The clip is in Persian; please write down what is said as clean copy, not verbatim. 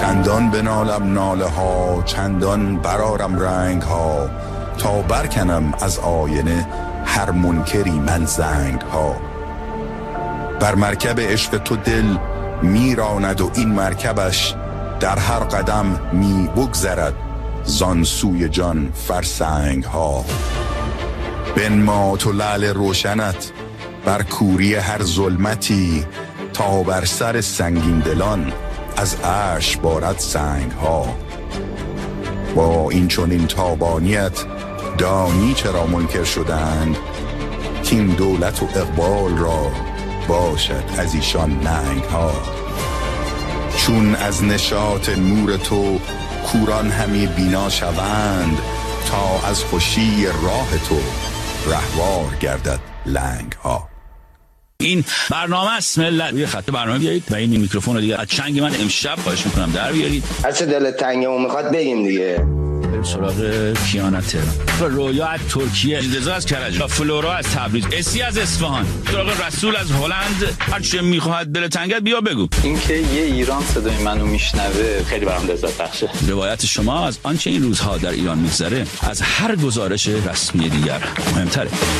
چندان بنالم ناله ها، چندان برارم رنگ ها، تا برکنم از آینه هر منکری من زنگ ها. بر مرکب عشق تو دل میراند و این مرکبش در هر قدم می بگذرد زان سوی جان فرسنگ ها. بنما تو لعل روشنت بر کوری هر ظلمتی، تا بر سر سنگین دلان از عرش بارد سنگ ها. با این چنین تابانیت دانی چرا منکر شدند، کین دولت و اقبال را باشد از ایشان ننگ ها. چون از نشاط نور تو کوران همی بینا شوند، تا از خوشی راه تو رهوار گردد لنگ ها. این برنامه است ملت، یه خط برنامه بیارید و این میکروفون رو دیگه از چنگ من امشب خواهش میکنم در بیارید. هر چه دل تنگمون میخواد بگیم دیگه. سراغ کیانا تهران، رویا از ترکیه، رضا از کرج، فلورا از تبریز، اسی از اصفهان، سراغ رسول از هلند. هر چه میخواد دل تنگت بیا بگو. اینکه یه ایران صدای منو میشنوه خیلی برام لذت بخشه. روایت شما از آنچه این روزها در ایران میگذره از هر گزارش رسمی دیگر مهمتره.